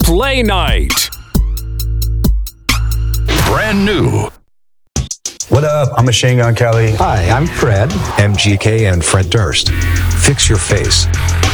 Play Night. Brand new. What up? I'm Machine Gun Kelly. Hi, I'm Fred. MGK and Fred Durst. Fix your face.